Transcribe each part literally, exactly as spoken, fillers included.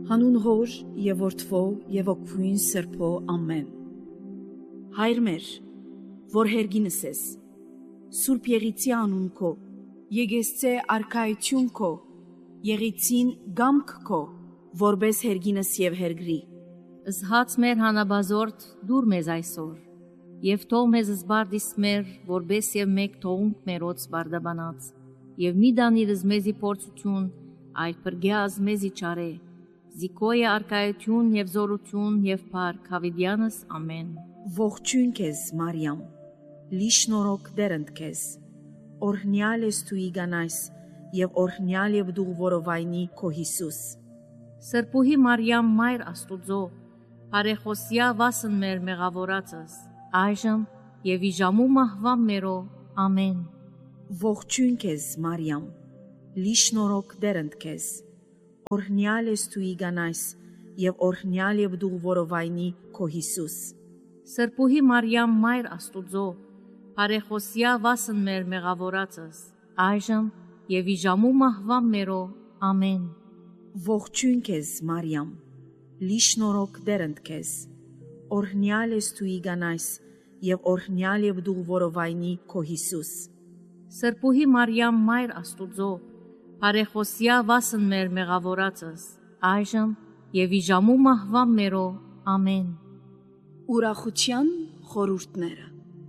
Հանուն Հոր և Որդվո և Օգնույն Սրբո ամեն։ Հայր մեր, որ հերգինս ես, Սուրբ Եղիցի անուն քո, եկեղեցե արքայություն քո, եղիցին գամք քո, որպես հերգինս և հերգրի։ Զհաց մեր հանաբազորդ դուր մեզ այսօր, և թող մեզ զբարդիս մեր, որպես և մեկ թողունք մերոց բարդաբանած, և մի դանիրս մեզի փորձություն, այլ պրգյազ մեզի չարե, զիկոյը արքայություն և զորություն և փառք հավիդյանս ամեն։ Ողջույն քեզ, Մարիամ, լի շնորհք դերընդ քեզ, օրհնյալ ես դու իգանայս, և օրհնյալ և դու որովայնի քո Հիսուս։ Սրբուհի Մարիամ մայր Աստուծո, բարեխոսյա վասն մեր մեղավորածս, այժմ և իժամու մահվան մերո, ամեն։ Ողջույն քեզ, Մարիամ, լի շնորհք դերընդ քեզ, օրհնյալ ես դու իգանայս, և օրհնյալ և դու որովայնի քո Հիսուս։ Սրբուհի Մարիամ մայր Աստուծո, բարեխոսյա վասն մեր մեղավորածս, այժմ և իժամու մահվան մերո, ամեն։ Ողջույն քեզ, Մարիամ, լի շնորհք դերընդ քեզ, օրհնյալ ես դու իգանայս, և օրհնյալ և դու որովայնի քո Հիսուս։ Սրբուհի Մարիամ մայր Աստուծո, բարեխոսյա վասն մեր մեղավորածս, այժմ և իժամու մահվան մերո, ամեն։ Ուրախության խորհուրդները։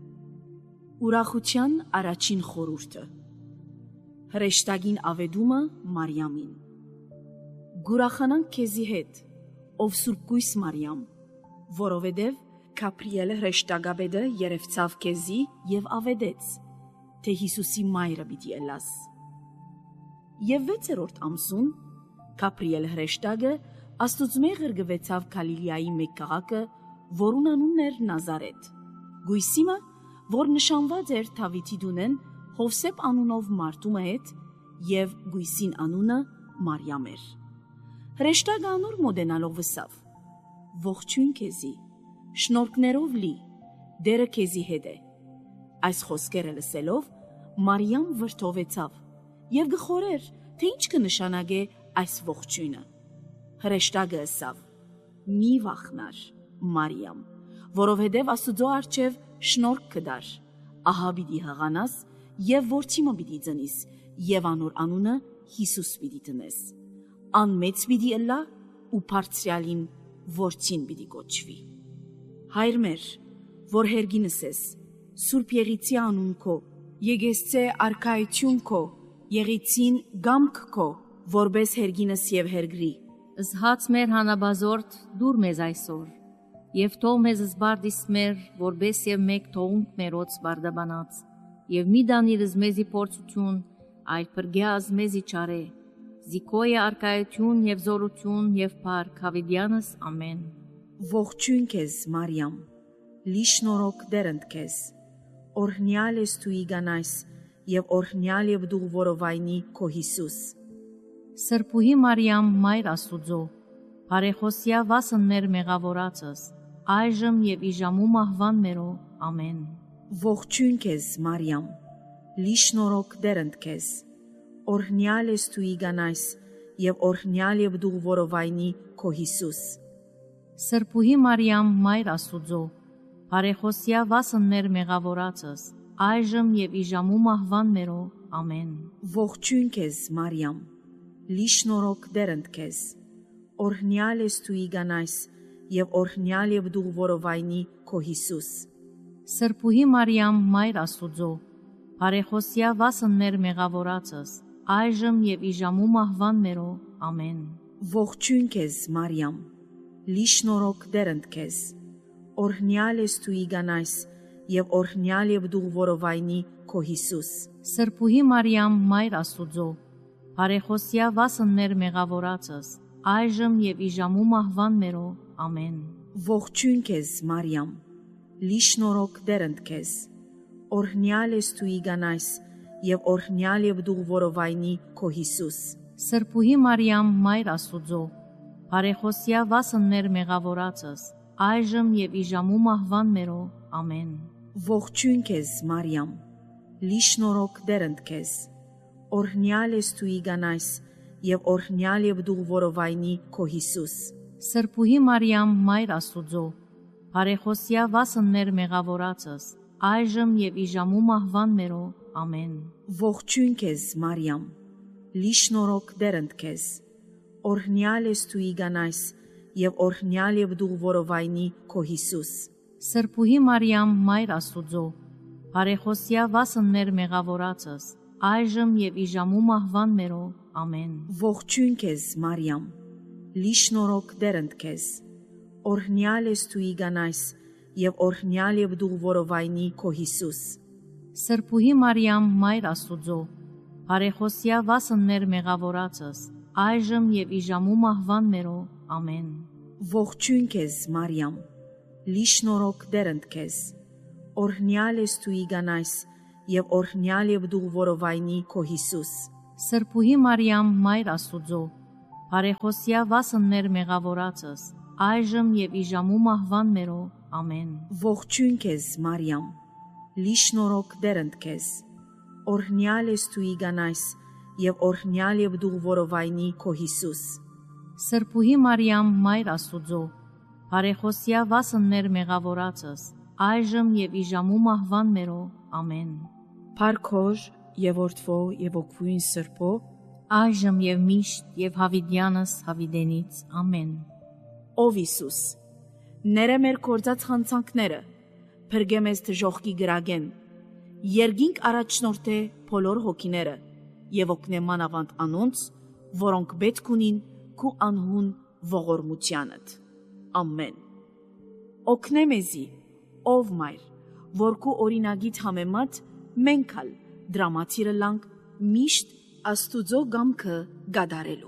Ուրախության առաջին խորհուրդը։ Հրեշտակին ավետումը Մարիամին։ Գուրախանանք քեզի հետ, ով սուրբկույս Մարիամ, որովհետև Գաբրիել հրեշտակաբեդը երևցավ քեզի և ավետեց, թե Հիսուսի մայրը պիտի ելաս։ Եվ վեցերորդ ամսուն Գաբրիել հրեշտակը Աստուծմե ղրգվեցավ Գալիլեայի մեկ քաղաքը, որուն անունն էր Նազարեթ, գույսիմը, որ նշանված էր Դավիթի դունեն Հովսեփ անունով մարդու հետ, և գույսին անունը Մարիամ էր։ Հրեշտակը անոր մոտենալով վսավ. Ողջույն քեզի, շնորհքներով լի, Տերը քեզի հետ է։ Այս խոսքերը լսելով Մարիամ վրդովվեցավ և գխորեր, թե ինչ կնշանակե այս ողջույնը։ Հրեշտակը ըսավ. Մի վախնար, Մարիամ, որովհետև Աստուծո առջև շնորհք կդար, ահա պիտի հղանաս և որդի մը պիտի ծնիս, և անոր անունը Հիսուս պիտի դնես։ Ան մեծ պիտի ըլլա ու բարձրյալին որդին պիտի կոչվի։ Հայր մեր, որ հերգինս ես, Սուրբ Եղիցի անուն քո, եկեղեցե արքայություն քո, եղիցին գամք քո, որպես հերգինս և հերգրի։ Զհաց մեր հանաբազորդ դուր մեզ այսօր, և թող մեզ զբարդիս մեր, որպես և մեկ թողունք մերոց բարդաբանած, և մի դանիրս մեզի փորձություն, այլ պրգյազ մեզի չարե, զիկոյը արքայություն և զորություն և փառք հավիդյանս ամեն։ Ողջույն քեզ, Մարիամ, լի շնորհք դերընդ քեզ, օրհնյալ ես դու իգանայս, և օրհնյալ և դու որովայնի քո Հիսուս։ Սրբուհի Մարիամ մայր Աստուծո, բարեխոսյա վասն մեր մեղավորածս, այժմ և իժամու մահվան մերո, ամեն։ Ողջույն քեզ, Մարիամ, լի շնորհք դերընդ քեզ, օրհնյալ ես դու իգանայս, և օրհնյալ և դու որովայնի քո Հիսուս։ Սրբուհի Մարիամ մայր Աստուծո, բարեխոսյա վասն մեր մեղավորածս, այժմ և իժամու մահվան մերո, ամեն։ Ողջույն քեզ, Մարիամ, լի շնորհք դերընդ քեզ, օրհնյալ ես դու իգանայս, և օրհնյալ և դու որովայնի քո Հիսուս։ Սրբուհի Մարիամ մայր Աստուծո, բարեխոսյա վասն մեր մեղավորածս, այժմ և իժամու մահվան մերո, ամեն։ Ողջույն քեզ, Մարիամ, լի շնորհք դերընդ քեզ, օրհնյալ ես դու իգանայս, և օրհնյալ և դու որովայնի քո Հիսուս։ Սրբուհի Մարիամ մայր Աստուծո, բարեխոսյա վասն մեր մեղավորածս, այժմ և իժամու մահվան մերո, ամեն։ Ողջույն քեզ, Մարիամ, լի շնորհք դերընդ քեզ, օրհնյալ ես դու իգանայս, և օրհնյալ և դու որովայնի քո Հիսուս։ Սրբուհի Մարիամ մայր Աստուծո, բարեխոսյա վասն մեր մեղավորածս, այժմ և իժամու մահվան մերո, ամեն։ Ողջույն քեզ, Մարիամ, լի շնորհք դերընդ քեզ, օրհնյալ ես դու իգանայս, եւ օրհնյալ եւ դու որովայնի քո Հիսուս։ Սրբուհի Մարիամ, Մայր Աստուծո, բարեխոսյա վասն մեր մեղավորածս, այժմ եւ իժամու մահվան մերո, ամեն։ Ողջույն քեզ, Մարիամ, լի շնորհք դերընդ քեզ, օրհնյալ ես դու իգանայս եւ օրհնյալ եւ դու որովայնի քո Հիսուս։ Սրբուհի Մարիամ, Մայր Աստուծո, բարեխոսյա վասն մեր մեղավորածս, այժմ եւ իժամու մահվան մերո, ամեն։ Ողջույն քեզ, Մարիամ, լի շնորհք դերընդ քեզ, օրհնյալ ես դու իգանայս եւ օրհնյալ եւ դու որովայնի քո Հիսուս։ Սրբուհի Մարիամ, Մայր Աստուծո, բարեխոսյա վասն մեր մեղավորածս, այժմ եւ իժամու մահվան մերո, ամեն։ Ողջույն քեզ, Մարիամ, լի շնորհք դերընդ քեզ, օրհնյալ ես դու իգանայս եւ օրհնյալ եւ դու որովայնի քո Հիսուս։ Սրբուհի Մարիամ, Մայր Աստուծո, բարեխոսյա վասն մեր մեղավորածս, այժմ եւ իժամու մահվան մերո, ամեն։ Ողջույն քեզ, Մարիամ, լի շնորհք դերընդ քեզ, օրհնյալ ես դու իգանայս եւ օրհնյալ եւ դու որովայնի քո Հիսուս։ Սրբուհի Մարիամ, Մայր Աստուծո, բարեխոսյա վասն մեր մեղավորածս, այժմ եւ իժամու մահվան մերո, ամեն։ Փարքոր եւ որդվո եւ օգուին սրբո, այժմ եւ միշտ եւ հավիդյանս հավիդենից, ամեն։ Ով Հիսուս, ները մեր կործած խանցանքները, փրկե մեզ դժոխքի գրագեն, երգինք առաջնորդե բոլոր հոգիները եւ օգնե մանավանդ անոնց, որոնք պետք ունին քու անհուն ողորմությանդ։ Ամեն։ Օգնե մեզի, ով Մայր, որ քու օրինագիտ համեմատ մենքալ դրամատիրը լանք միշտ Աստուծո գամքը գադարելու։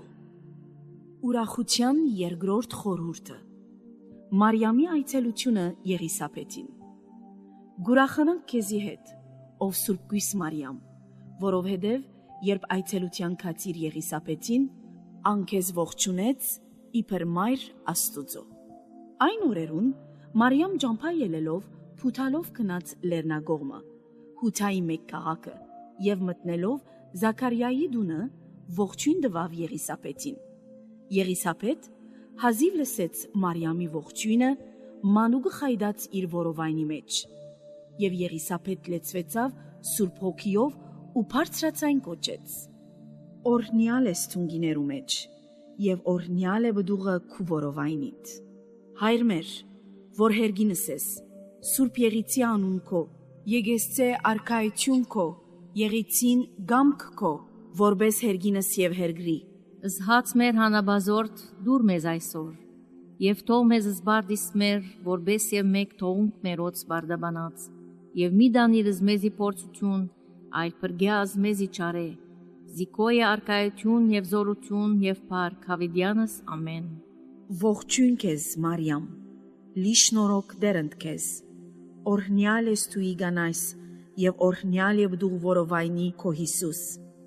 Ուրախության երկրորդ խորհուրդը։ Մարիամի այցելությունը Եղիսապետին։ Գուրախանանք քեզի հետ, ով Սուրբկույս Մարիամ, որովհետև երբ այցելության կացիր Եղիսապետին, անքեզ ողջունեց իբր Մայր Աստուծո։ Այն օրերուն Մարիամ ջամփա ելելով փութալով գնաց Լեռնագողմը, Հութայի մեկ քաղաքը, եւ մտնելով Զաքարիայի դունը ողջույն տվավ Եղիսապետին։ Եղիսապետ հազիվ լսեց Մարիամի ողջույնը, մանուկը խայդաց իր որովայնի մեջ, եւ Եղիսապետ լեցվեցավ Սուրբ Հոգիով ու բարձրացայն կոչեց. Օրհնյալ ես թունգիներու մեջ, եւ օրհնյալ է բդուղը քու որովայնիդ։ Հայր մեր, որ հերգինս ես, Սուրբ Եղիցի անուն քո, եկեսցե արքայություն քո, Եղիցին գամք քո, որբես հերգինս եւ հերգրի։ Զհաց մեր հանաբազորդ դուր մեզ այսօր, եւ թող մեզ զբարդիս մեր, որբես եւ մեկ թողունք մերոց բարդաբանած, եւ մի դանիրս մեզի փորձություն, այլ պրգյազ մեզի չարե, զիկոյը արքայություն եւ զորություն եւ փառք հավիդյանս, ամեն։ Ողջույն քեզ, Մարիամ, լի շնորհք դերընդ քեզ, օրհնյալ ես դու իգանայս եւ օրհնյալ եւ դու որովայնի քո Հիսուս։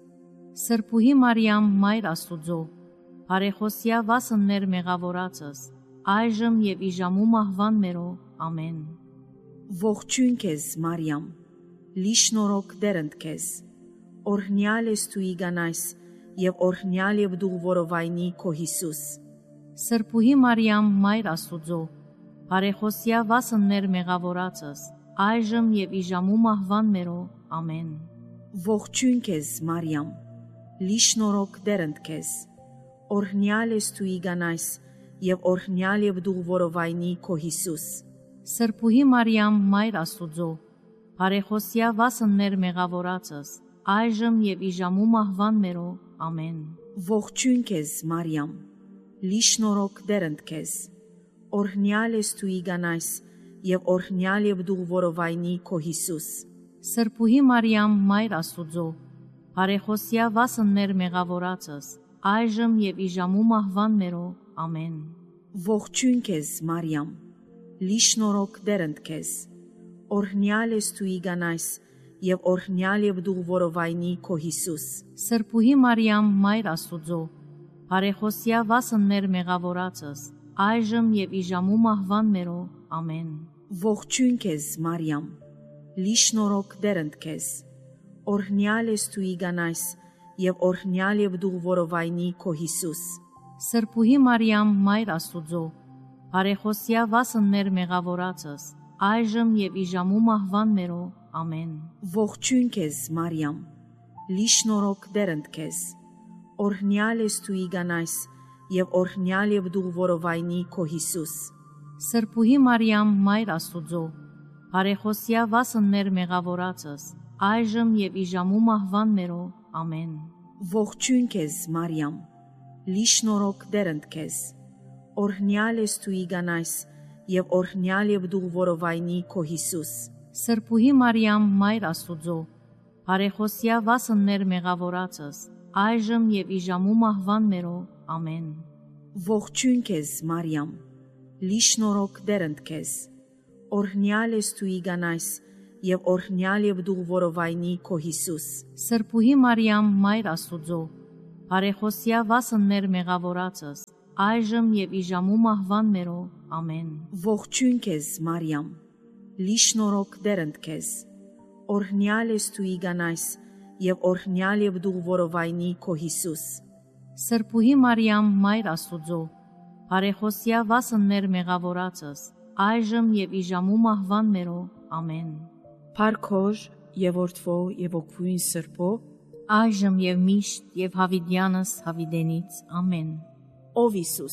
Սրբուհի Մարիամ, Մայր Աստուծո, բարեխոսյա վասն մեր մեղավորածս, այժմ եւ իժամու մահվան մերո, ամեն։ Ողջույն քեզ, Մարիամ, լի շնորհք դերընդ քեզ, օրհնյալ ես դու իգանայս եւ օրհնյալ եւ դու որովայնի քո Հիսուս։ Սրբուհի Մարիամ, Մայր Աստուծո, բարեխոսյա վասն մեր մեղավորածս, այժմ եւ իժամու մահվան մերո, ամեն։ Ողջույն քեզ, Մարիամ, լի շնորհք դերընդ քեզ, օրհնյալ ես դու իգանայս եւ օրհնյալ եւ դու որովայնի քո Հիսուս։ Սրբուհի Մարիամ, Մայր Աստուծո, բարեխոսյա վասն մեր մեղավորածս, այժմ եւ իժամու մահվան մերո, ամեն։ Ողջույն քեզ, Մարիամ, լի շնորհք դերընդ քեզ, օրհնյալ ես դու իգանայս եւ օրհնյալ եւ դու որովայնի քո Հիսուս։ Սրբուհի Մարիամ, Մայր Աստուծո, բարեխոսյա վասն մեր մեղավորածս, այժմ եւ իժամու մահվան մերո, ամեն։ Ողջույն քեզ, Մարիամ, լի շնորհք դերընդ քեզ, օրհնյալ ես դու իգանայս եւ օրհնյալ եւ դու որովայնի քո Հիսուս։ Սրբուհի Մարիամ, Մայր Աստուծո, բարեխոսյա վասն մեր մեղավորածս, այժմ եւ իժամու մահվան մերո, ամեն։ Ողջույն քեզ, Մարիամ, լի շնորհք դերընդ քեզ, օրհնյալ ես դու իգանայս եւ օրհնյալ եւ դու որովայնի քո Հիսուս։ Սրբուհի Մարիամ, Մայր Աստուծո, բարեխոսյա վասն մեր մեղավորացս, այժմ եւ ի ժամու մահվան մերո, ամեն։ Ողջույն քեզ, Մարիամ, լի շնորհք դերընդ քեզ, օրհնյալ ես դու իգանայս եւ օրհնյալ եւ դու որովայնի քո Հիսուս։ Սրբուհի Մարիամ, Մայր Աստուծո, բարեխոսյա վասն մեր մեղավորացս, այժմ եւ ի ժամու մահվան մերո, ամեն։ Ողջույն քեզ, Մարիամ, լի շնորհք դերընդ քեզ, օրհնյալ ես դու իգանայս եւ օրհնյալ եւ դու որովայնի քո Հիսուս։ Սրբուհի Մարիամ, Մայր Աստուծո, բարեխոսյա վասն մեր մեղավորացս, այժմ եւ ի ժամու մահվան մերո, ամեն։ Ողջույն քեզ, Մարիամ, լի շնորհք դերընդ քեզ, օրհնյալ ես դու իգանայս եւ օրհնյալ եւ դու որովայնի քո Հիսուս։ Սրբուհի Մարիամ, Մայր Աստուծո, բարեխոսյա վասն մեր մեղավորացս, այժմ եւ ի ժամու մահվան մերո, ամեն։ Ողջույն քեզ, Մարիամ, լի շնորհք դերընդ քեզ, օրհնյալ ես դու իգանայս եւ օրհնյալ եւ դու որովայնի քո Հիսուս։ Սրբուհի Մարիամ, Մայր Աստուծո, բարեխոսյա վասն մեր մեղավորացս, այժմ եւ ի ժամու մահվան մերո, ամեն։ Փարքոր եւ որդվո եւ օգվույն սրբո, այժմ եւ միշտ եւ հավիդյանս հավիդենից, ամեն։ Ով Հիսուս,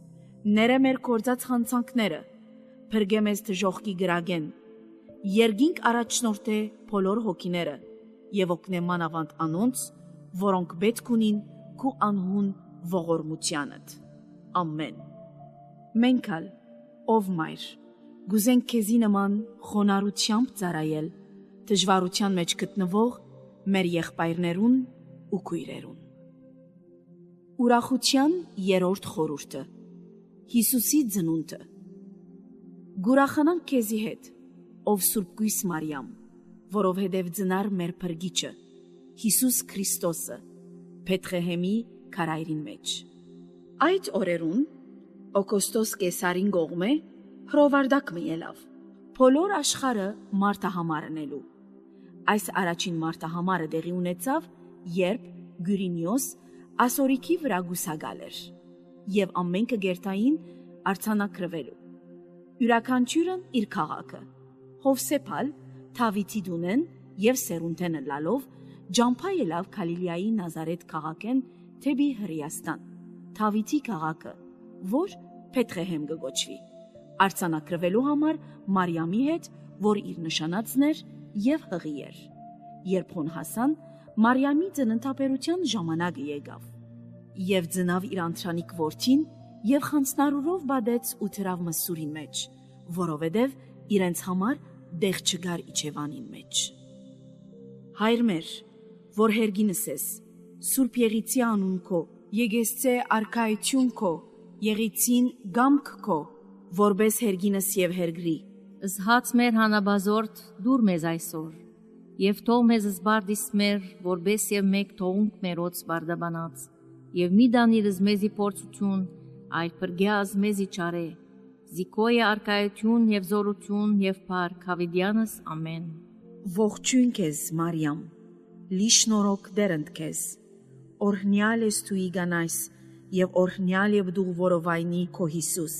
ները մեր կործած խանցանքները, փրկե մեզ դժոխքի գրագեն, երգինք առաջնորդե բոլոր հոգիները եւ օգնե մանավանդ անոնց, որոնք պետք ունին քու անհուն ողորմությանդ։ Ամեն։ Մենքալ, ով մայր, գուզենք քեզի նման խոնարհությամբ ծառայել դժվարության մեջ գտնվող մեր եղբայրներուն ու քույրերուն։ Ուրախության երրորդ խորհուրդը։ Հիսուսի ծնունդը։ Գուրախանանք քեզի հետ, ով Սուրբ Գույս Մարիամ, որովհետև ծնար մեր փրկիչը, Հիսուս Քրիստոսը, Փեթղեհեմի քարայրին մեջ։ Այդ օրերուն Օգոստոս Կեսարին գողմե հրովարդակ մի ելավ, բոլոր աշխարհը մարտահամարնելու։ Այս առաջին մարտահամարը դեղի ունեցավ, երբ Գյուրինիոս ասորիքի վրա գուսագալ էր, եւ ամենքը գերտային արցանակրվելու։ Յուրաքանչյուրն իր քաղաքը, Հովսեփալ, Թավիթի դունեն եւ Սերունտենը լալով, ջամփա ելավ Գալիլեայի Նազարեթ քաղաքեն թեպի Հրեաստան, Թավիթի քաղաքը, որ Փեթղեհեմ կոչվի, արցանակրվելու համար Մարիամի հետ, որ իր նշանածն էր եւ հղի էր։ Երբ հոն հասան, Մարիամի ծննդաբերության ժամանակը եկավ, եւ ծնավ իր անտրանիկ որդին եւ խանձնարուրով բադեց ու դրավ մսուրին մեջ, որովհետեւ իրենց համար դեղ չգար իջևանին մեջ։ Հայր մեր, որ հերգինս ես, Սուրբ Եղիցի անուն քո, եկեսցե արքայություն քո, Եղիցին գամք քո, որբես հերգինս եւ հերգրի։ Զհաց մեր հանաբազորդ դուր մեզ այսօր, եւ թող մեզ զբարդիս մեր, որբես եւ մեկ թողունք մերոց բարդաբանած, եւ մի դանիրս մեզի փորձություն, այլ պրգյազ մեզի չարե, զիկոյը արկայություն եւ զորություն եւ փառք հավիդյանս, ամեն։ Ողջույն քեզ, Մարիամ, լի շնորհք դերընդ քեզ, օրհնյալ ես դու իգանայս եւ օրհնյալ եւ դու որովայնի քո Հիսուս։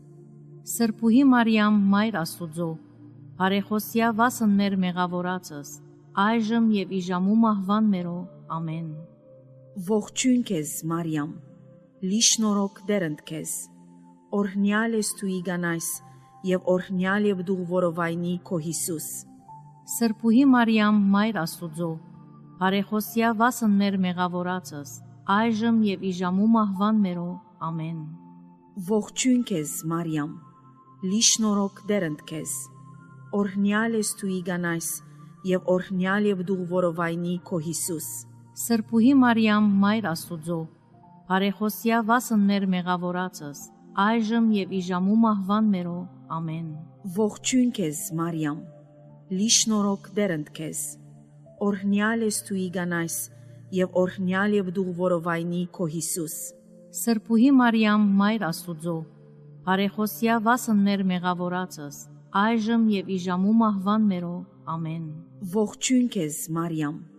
Սրբուհի Մարիամ, Մայր Աստուծո, բարեխոսյա վասն մեր մեղավորացս, այժմ եւ ի ժամու մահվան մերո, ամեն։ Ողջույն քեզ, Մարիամ, լի շնորհք դերընդ քեզ, օրհնյալ ես դու իգանայս եւ օրհնյալ եւ դու որովայնի քո Հիսուս։ Սրբուհի Մարիամ, Մայր Աստուծո, բարեխոսյա վասն մեր մեղավորացս, այժմ եւ ի ժամու մահվան մերո, ամեն։ Ողջույն քեզ, Մարիամ, լի շնորհք դերընդ քեզ, օրհնյալ ես դու իգանայս եւ օրհնյալ եւ դու որովայնի քո Հիսուս։ Սրբուհի Մարիամ, Մայր Աստուծո, բարեխոսյա վասն մեր մեղավորացս, այժմ եւ ի ժամու մահվան մերո, ամեն։ Ողջույն քեզ, Մարիամ, լի շնորհք դերընդ քեզ, օրհնյալ ես դու իգանայս եւ օրհնյալ եւ դու որովայնի քո Հիսուս։ Սրբուհի Մարիամ, Մայր Աստուծո, բարեխոսյա վասն մեր մեղավորացս, այժմ եւ ի ժամու մահվան մերո, ամեն։ Ողջույն քեզ, Մարիամ,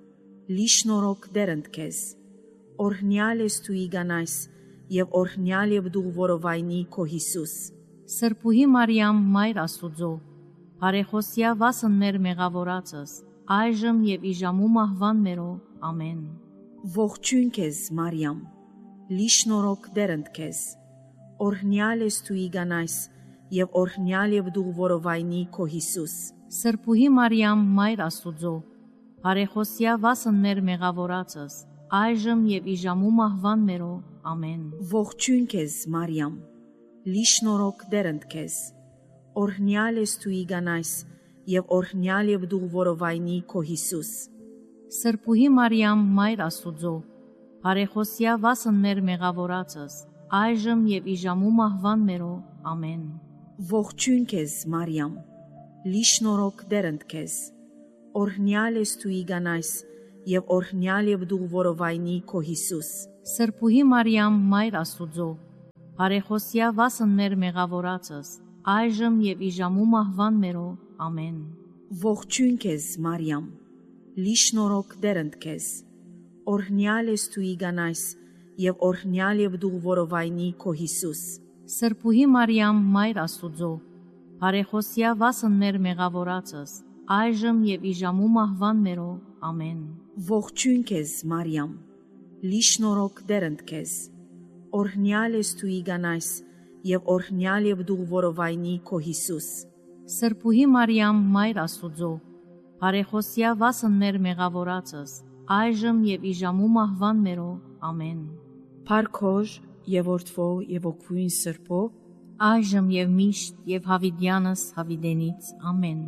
լի շնորհք դերընդ քեզ, օրհնյալ ես դու իգանայս, եւ օրհնյալ եւ դու որովայնի քո Հիսուս։ Սրբուհի Մարիամ, Մայր Աստուծո, բարեխոսյա վասններ մեղավորածս, այժմ եւ իժամու մահվան մերո, ամեն։ Ողջույն քեզ, Մարիամ, լի շնորհք դերընդ քեզ, օրհնյալ ես դու իգանայս, եւ օրհնյալ եւ դու որովայնի քո Հիսուս։ Սրբուհի Մարիամ, Մայր Աստուծո, բարեխոսյա վասններ մեղավորածս, այժմ եւ իժամու մահվան մերո, ամեն։ Ողջույն քեզ, Մարիամ, լի շնորհք դերընդ քեզ, օրհնյալ ես դու իգանայս, եւ օրհնյալ եւ դու որովայնի քո Հիսուս։ Սրբուհի Մարիամ, Մայր Աստուծո, բարեխոսյա վասններ մեղավորածս, այժմ եւ իժամու մահվան մերո, ամեն։ Ողջույն քեզ, Մարիամ, լի շնորհք դերընդ քեզ, օրհնյալ ես դու իգանայս, եւ օրհնյալ եւ դու որովայնի քո Հիսուս։ Սրբուհի Մարիամ, Մայր Աստուծո, բարեխոսյա վասններ մեղավորածս, այժմ եւ իժամու մահվան մերո, ամեն։ Ողջույն քեզ, Մարիամ, լի շնորհք դերընդ քեզ, օրհնյալ ես դու իգանայս, եւ օրհնյալ եւ դու որովայնի քո Հիսուս։ Սրբուհի Մարիամ, Մայր Աստուծո, բարեխոսյա վասններ մեղավորածս, այժմ եւ իժամու մահվան մերո, ամեն։ Ողջույն քեզ, Մարիամ, լի շնորհք դերընդ քեզ, օրհնյալ ես դու իգանայս, եւ օրհնյալ եւ դու որովայնի քո Հիսուս։ Սրբուհի Մարիամ, Մայր Աստուծո, բարեխոսյա վասններ մեղավորածս, այժմ եւ իժամու մահվան մերո, ամեն։ Փարքոր եւ օրդվո եւ օգուին սրբո, այժմ եւ միշտ եւ հավիդյանս հավիդենից, ամեն։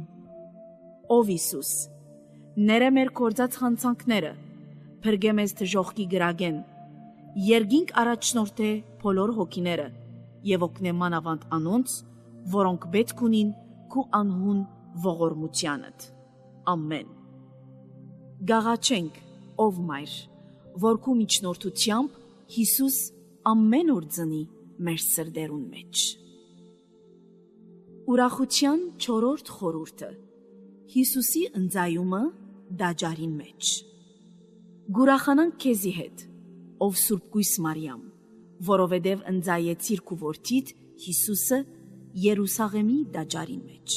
Ով Հիսուս, ները մեր կործած խանցանքները, փրկե մեզ դժոխքի գրագեն, երգինք առաջնորդե բոլոր հոգիները եւ օգնե մանավանդ անոնց, որոնք պետք ունին քու անհուն ողորմությանդ։ Ամեն։ Գաղաչենք, ով Մայր, որ քու միջնորդությամբ Հիսուս ամեն օր ծնի մեր սրդերուն մեջ։ Ուրախության չորրորդ խորհուրդը Հիսուսի ընծայումը դաջարին մեջ։ Գուրախանանք քեզի հետ, ով Սուրբ Գույս Մարիամ, որովհետև ընծայեցիր քու որդիդ Հիսուսը Երուսաղեմի դաջարին մեջ։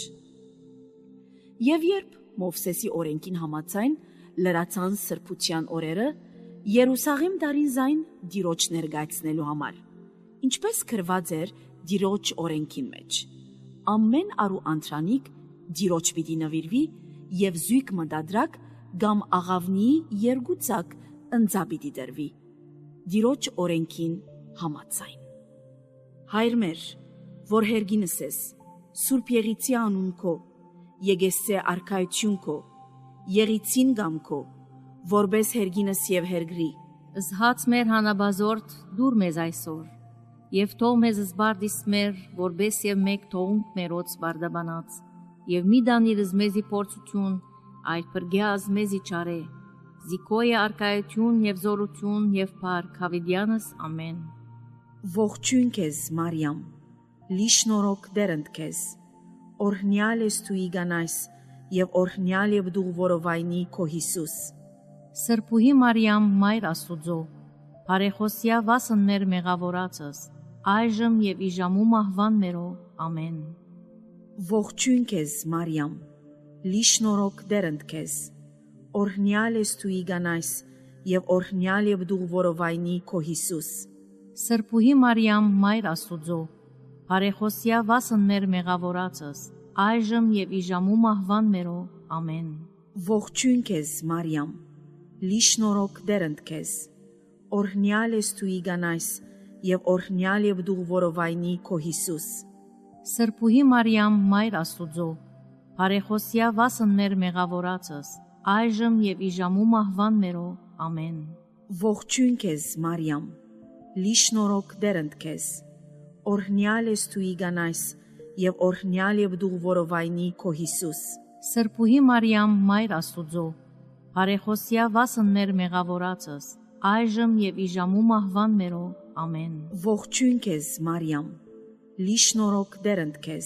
Եվ երբ Մովսեսի օրենքին համաձայն լրացան սրբության օրերը, Երուսաղեմ դարին զայն Տիրոջ ներկայացնելու համար, ինչպես գրված էր Տիրոջ օրենքի մեջ։ Ամեն արու անդրանիկ Տիրոջ պիտի նվիրվի եւ զույգ մտադրակ կամ աղավնի երկուցակ ընծա պիտի դրվի Տիրոջ օրենքին համաձայն։ Հայր մեր, որ հերգինս ես, Սուրբ Եղիցի անուն քո, Եգեսցե արքայություն քո, Եղիցին գամ քո, որբես հերգինս եւ հերգրի։ Զհաց մեր հանաբազորդ դուր մեզ այսօր, եւ թող մեզ զբարդիս մեր, որբես եւ մեկ թողունք մերոց բարդաբանած, եւ մի դանիրս մեզի փորձություն, այլ պրգյազ մեզի չարե, զիկոյը արքայություն եւ զորություն եւ փառք հավիդյանս, ամեն։ Ողջույն քեզ, Մարիամ, լի շնորհք դերընդ քեզ, օրհնյալ ես դու իգանայս, եւ օրհնյալ եւ դու որովայնի քո Հիսուս։ Սրբուհի Մարիամ, Մայր Աստուծո, բարեխոսյա վասններ մեղավորածս, այժմ եւ իժամու մահվան մերո, ամեն։ Ողջույն քեզ, Մարիամ, լի շնորհք դերընդ քեզ, օրհնյալ ես դու իգանայս, եւ օրհնյալ եւ դու որովայնի քո Հիսուս։ Սրբուհի Մարիամ, Մայր Աստուծո, բարեխոսյա վասններ մեղավորածս, այժմ եւ իժամու մահվան մերո, ամեն։ Ողջույն քեզ, Մարիամ, լի շնորհք դերընդ քեզ, օրհնյալ ես դու իգանայս, եւ օրհնյալ եւ դու որովայնի քո Հիսուս։ Սրբուհի Մարիամ, Մայր Աստուծո, բարեխոսյա վասններ մեղավորածս, այժմ եւ իժամու մահվան մերո, ամեն։ Ողջույն քեզ, Մարիամ, լի շնորհք դերընդ քեզ, օրհնյալ ես դու իգանայս, եւ օրհնյալ եւ դու որովայնի քո Հիսուս։ Սրբուհի Մարիամ, Մայր Աստուծո, բարեխոսյա վասններ մեղավորածս, այժմ եւ իժամու մահվան մերո, ամեն։ Ողջույն քեզ, Մարիամ, լի շնորհք դերընդ քեզ,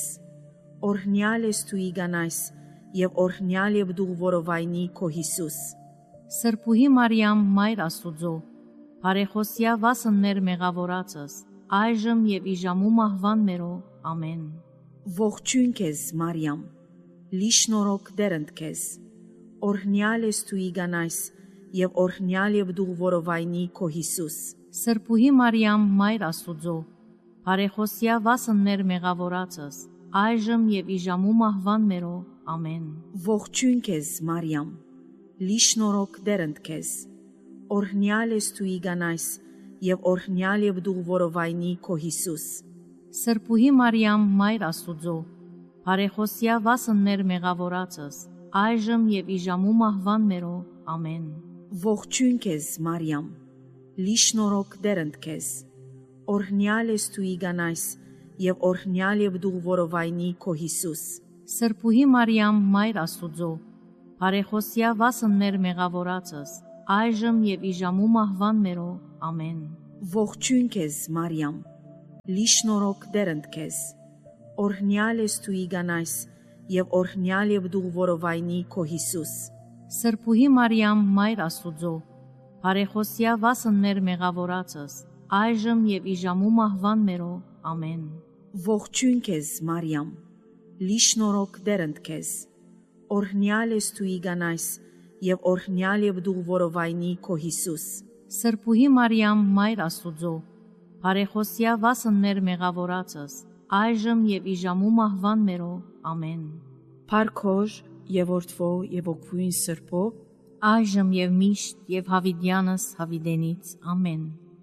օրհնյալ ես դու իգանայս, եւ օրհնյալ եւ դու որովայնի քո Հիսուս։ Սրբուհի Մարիամ, Մայր Աստուծո, բարեխոսյա վասններ մեղավորացս, այժմ եւ իժամու մահվան մերո, ամեն։ Ողջույն քեզ, Մարիամ, լի շնորհք դերընդ քեզ, օրհնյալ ես դու իգանայս եւ օրհնյալ եւ դու որովայնի քո Հիսուս։ Սրբուհի Մարիամ, Մայր Աստուծո, բարեխոսյա վասններ մեղավորացս, այժմ եւ իժամու մահվան մերո, ամեն։ Ողջույն քեզ, Մարիամ, լի շնորհք դերընդ քեզ, օրհնյալ ես դու իգանայս եւ օրհնյալ եւ դու որովայնի քո Հիսուս։ Սրբուհի Մարիամ, Մայր Աստուծո, բարեխոսյա վասններ մեղավորացս, այժմ եւ իժամու մահվան մերո, ամեն։ Ողջույն քեզ, Մարիամ, լի շնորհք դերընդ քեզ, օրհնյալ ես դու իգանայս եւ օրհնյալ եւ դու որովայնի քո Հիսուս։ Սրբուհի Մարիամ, Մայր Աստուծո, բարեխոսյա վասններ մեղավորացս, այժմ եւ իժամու մահվան մերո, ամեն։ Ողջույն քեզ, Մարիամ, լի շնորհք դերընդ քեզ, օրհնյալ ես դու իգանայս եւ օրհնյալ եւ դու որովայնի քո Հիսուս։ Սրբուհի Մարիամ, Մայր Աստուծո, բարեխոսյա վասններ մեղավորացս, այժմ եւ իժամու մահվան մերո, ամեն։ Ողջույն քեզ, Մարիամ, լի շնորհք դերընդ քեզ, օրհնյալ ես դու իգանայս եւ օրհնյալ եւ դու որովայնի քո Հիսուս։ Սրբուհի Մարիամ, Մայր Աստուծո, բարեխոսյա վասններ մեղավորացս, այժմ եւ իժամու մահվան մերո, ամեն։ Փարքոր եւ որդվո եւ օգուին սրբո, այժմ եւ միշտ եւ հավիդյանս հավիդենից, ամեն։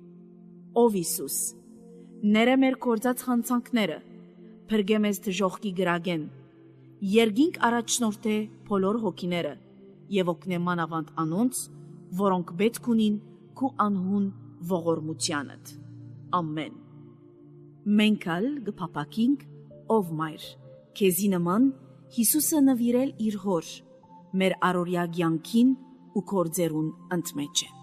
Ով Հիսուս, ները մեր կործած խանցանքները, փրկե մեզ դժոխքի գրագեն, երգինք առաջնորդե բոլոր հոգիները եւ օգնե մանավանդ անոնց, որոնք պետք ունին քու անհուն ողորմությանդ։ Ամեն։ Մենք ալ գփապակինք, ով մայր, քեզի նման Հիսուսը նվիրել իր հոր, մեր առօրյա կյանքին ու կորձերուն ընդմեջ է։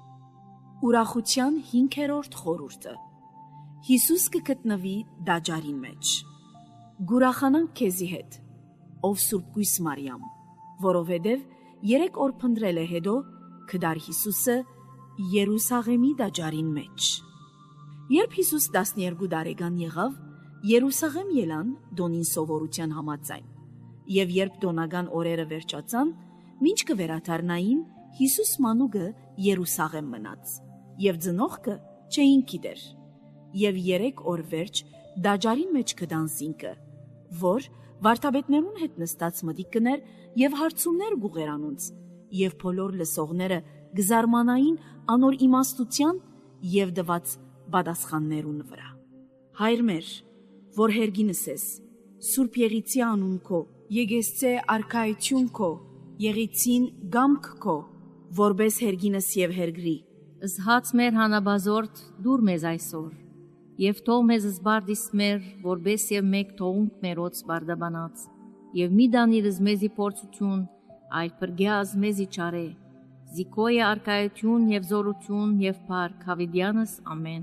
Ուրախության հինգերորդ խորհուրդը։ Հիսուս կգտնվի դաջարին մեջ։ Գուրախանանք քեզի հետ, ով Սուրբ Գույս Մարիամ, որովհետև երեք օր փնտրել է հետո կդար Հիսուսը Երուսաղեմի դաջարին մեջ։ Երբ Հիսուս տասներկու տարեկան եղավ, Երուսաղեմ ելան դոնին սովորության համաձայն, եւ երբ դոնական օրերը վերջացան, մինչ կվերադառնային, Հիսուս մանուկը Երուսաղեմ մնաց, եւ ծնողքը չէին գիտեր։ Եվ երեք օր վերջ դաջարին մեջ կդան զինքը, որ վարդապետներուն հետ նստած մտիկ կներ եւ հարցումներ գուղեր անոնց, եւ բոլոր լսողները գզարմանային անոր իմաստության եւ դված պատասխաններուն վրա։ Հայր մեր, որ հերգինս ես, Սուրբ Եղիցի անուն քո, Եգեսցե արքայություն քո, Եղիցին գամք քո, որբես հերգինս եւ հերգրի։ Զհաց մեր հանաբազորդ դուր մեզ այսօր, եւ թող մեզ զբարդիս մեր, որբես եւ մեկ թողունք մերոց բարդաբանած, եւ մի դանիրս մեզի փորձություն, այլ պրգյազ մեզի չարե, զիկոյը արքայություն եւ զորություն եւ փառք հավիդյանս, ամեն։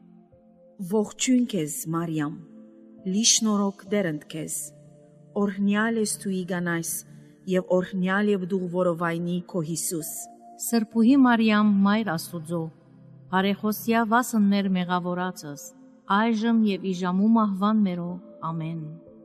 Ողջույն քեզ, Մարիամ, լի շնորհք դերընդ քեզ, օրհնյալ ես դու իգանայս եւ օրհնյալ եւ դու որովայնի քո Հիսուս։ Սրբուհի Մարիամ, Մայր Աստուծո, բարեխոսյա վասններ մեղավորացս, այժմ եւ իժամու մահվան մերո, ամեն։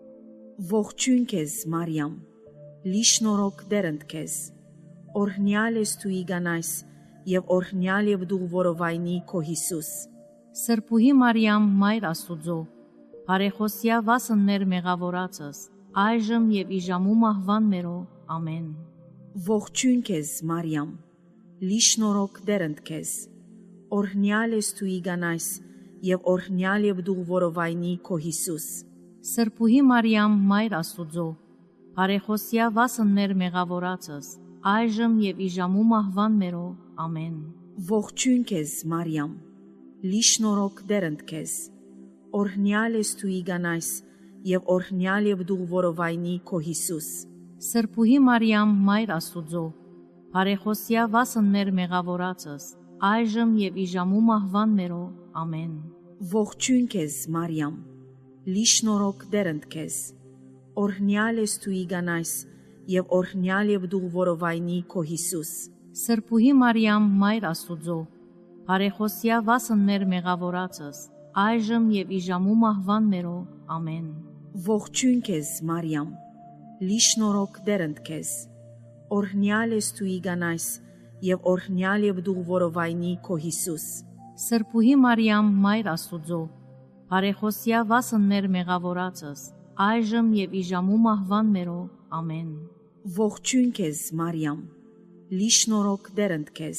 Ողջույն քեզ, Մարիամ, լի շնորհք դերընդ քեզ, օրհնյալ ես դու իգանայս եւ օրհնյալ եւ դու որովայնի քո Հիսուս։ Սրբուհի Մարիամ, Մայր Աստուծո, բարեխոսյա վասններ մեղավորացս, այժմ եւ իժամու մահվան մերո, ամեն։ Ողջույն քեզ, Մարիամ, լի շնորհք դերընդ քեզ, օրհնյալ ես դու իգանայս եւ օրհնյալ եւ դու որովայնի քո Հիսուս։ Սրբուհի Մարիամ, Մայր Աստուծո, բարեխոսյա վասններ մեղավորացս, այժմ եւ իժամու մահվան մերո, ամեն։ Ողջույն քեզ, Մարիամ, լի շնորհք դերընդ քեզ, օրհնյալ ես դու իգանայս եւ օրհնյալ եւ դու որովայնի քո Հիսուս։ Սրբուհի Մարիամ, Մայր Աստուծո, բարեխոսյա վասններ մեղավորացս, այժմ եւ իժամու մահվան մերո, ամեն։ Ողջույն քեզ, Մարիամ, լի շնորհք դերընդ քեզ, օրհնյալ ես դու իգանայս եւ օրհնյալ եւ դու որովայնի քո Հիսուս։ Սրբուհի Մարիամ, Մայր Աստուծո, բարեխոսյա վասն մեր մեղավորացս, այժմ եւ իժամու մահվան մերո, ամեն։ Ողջույն քեզ, Մարիամ, լի շնորհք դերընդ քեզ, օրհնյալ ես դու իգանայս, եւ օրհնյալ եւ դու որովայնի քո Հիսուս։ Սրբուհի Մարիամ, Մայր Աստուծո, բարեխոսյա վասն մեր մեղավորացս, այժմ եւ իժամու մահվան մերո, ամեն։ Ողջույն քեզ, Մարիամ, լի շնորհք դերընդ քեզ,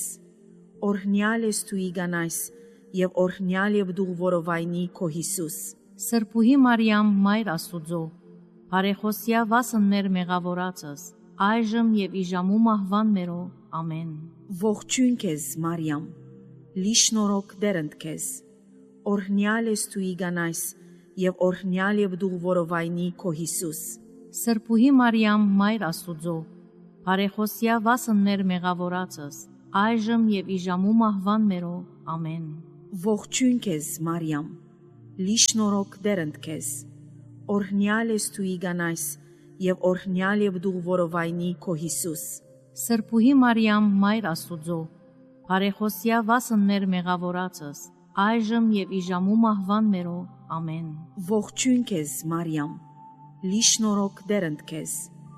օրհնյալ ես դու իգանայս, եւ օրհնյալ եւ դու որովայնի քո Հիսուս։ Սրբուհի Մարիամ, Մայր Աստուծո, բարեխոսյա վասն մեր մեղավորացս, այժմ եւ իժամու մահվան մերո, ամեն։ Ողջույն քեզ, Մարիամ, լի շնորհք դերընդ քեզ, օրհնյալ ես դու իգանայս, եւ օրհնյալ եւ դու որովայնի քո Հիսուս։ Սրբուհի Մարիամ, Մայր Աստուծո, բարեխոսյա վասն մեր մեղավորացս, այժմ եւ իժամու մահվան մերո, ամեն։ Ողջույն քեզ, Մարիամ, լի շնորհք դերընդ քեզ, օրհնյալ ես դու իգանայս, եւ օրհնյալ եւ դու որովայնի քո Հիսուս։ Սրբուհի Մարիամ, Մայր Աստուծո, բարեխոսյա վասն մեր մեղավորացս, այժմ եւ իժամու մահվան մերո, ամեն։ Ողջույն քեզ, Մարիամ, լի շնորհք դերընդ քեզ,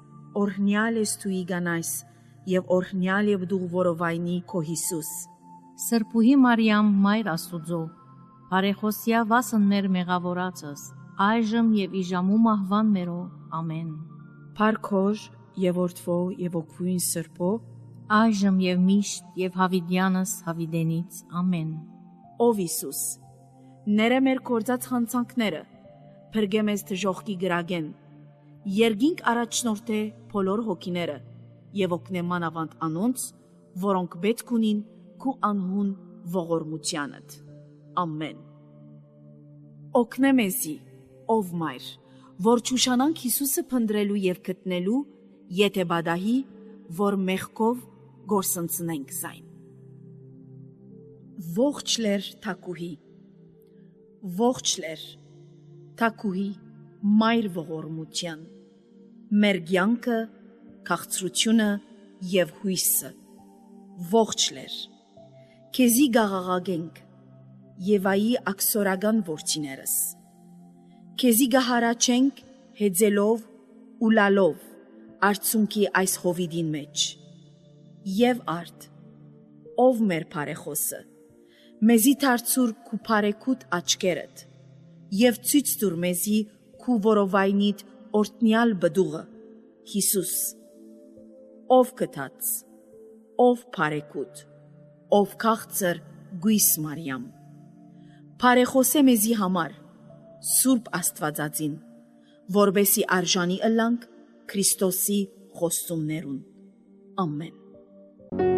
օրհնյալ ես դու իգանայս, եւ օրհնյալ եւ դու որովայնի քո Հիսուս։ Սրբուհի Մարիամ, Մայր Աստուծո, բարեխոսյա վասն մեր մեղավորացս, այժմ եւ իժամու մահվան մերո, ամեն։ Փարքոր եւ Որդվո եւ Օգուին Սրբո, այժմ եւ միշտ եւ հավիտյանս հավիտենից, ամեն։ Ով Հիսուս, ները մեր կործած խանցանքները, փրկե մեզ դժոխքի գրագեն, երգինք առաջնորդե բոլոր հոգիները եւ օգնե մանավանդ անոնց, որոնք պետք ունին քու անհուն ողորմությանդ։ Ամեն։ Օգնե մեզի, ով Մայր, որ ճուշանանք Հիսուսը փնտրելու եւ գտնելու, եթե բադահի, որ մեղքով գործընծնենք զայն։ Ողջ լեր թակուհի, ողջ լեր, թակուհի, Մայր ողորմության, մեր կյանքը, քաղցրությունը եւ հույսը, ողջ լեր, քեզի գաղաղագենք, Եվայի աքսորական որդիներս, քեզի գահարաչենք հեծելով ու լալով արցունքի այս հովիդին մեջ, եւ արդ, ով մեր բարեխոսը, մեզի դարձուր քու բարեկուտ աչքերդ, եւ ցույց տուր մեզի քու որովայնիդ օրտնյալ բդուղը, Հիսուս, ով կթած, ով բարեկուտ, ով քաղցր գույս Մարիամ, բարեխոսե մեզի համար, Սուրբ Աստվածածին, որբեսի արժանի ըլլանք Քրիստոսի խոստումներուն, ամեն։